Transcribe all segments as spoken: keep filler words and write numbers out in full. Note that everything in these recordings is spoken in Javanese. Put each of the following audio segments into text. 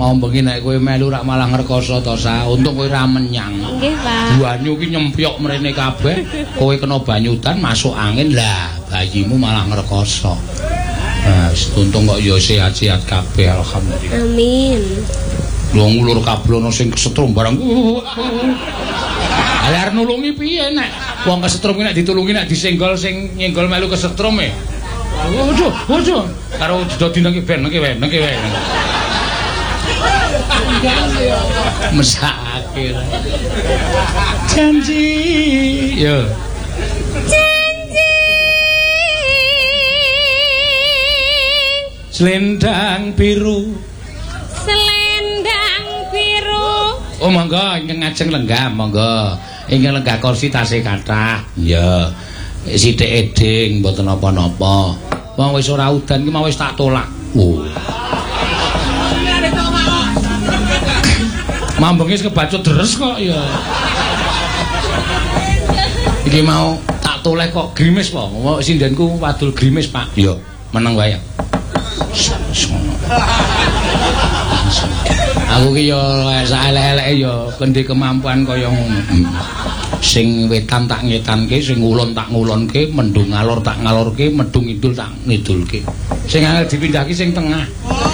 mau bengi nek kowe melu rak malah ngrekoso to sa. Untung kowe ra menyang. Nggih, Pak. Banyu ki nyempyok mrene kabeh. Kowe kena banyudan masuk angin lah, bayimu malah ngrekoso. Nah, untung kok ya sehat-sehat kabeh alhamdulillah. Amin. Lho ngulur kablono sing kesetrum barang. Ala arep nulungi piye nek wong kesetrum ki nek ditulungi nek disenggol sing nyenggol melu kesetrum e. Ojo, ojo. Karo dadi nang ben, nang wae, nang wae. Mesake. Janji. Yo. Janji. Selendang biru. Selendang biru. Oh monggo ingkang ngajeng lenggah monggo. Ingkang lenggah kursi tasih kathah. Ya. Sithik eding mboten napa-napa. Wong wis ora udan ki mau wis tak tolak. Oh. Mambenge wis kebacut deres kok ya. Iki mau tak toleh kok grimis po. Sindenku wadul grimis, Pak. Ya, meneng wae. Aku ki ya saelek-eleke ya kendhi kemampuan kaya ngono. Sing wetan tak ngetanke, sing ngulon tak ngulonke, mendung ngalor tak ngalorke, medung idul tak ngidulke. Sing angel dipindhahke sing tengah.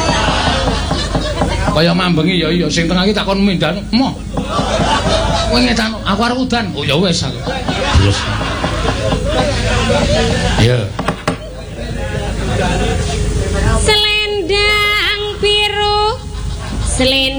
Kaya mambengi ya iya sing tengah iki takon mindan, "Moh. Kowe ngetan, aku arep udan." Oh ya wis aku. Terus. Ya. Selendang biru. Selendang